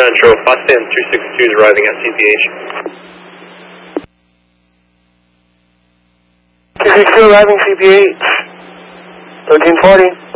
Central, Boston 262 is arriving at CPH. 262 arriving CPH, 1340.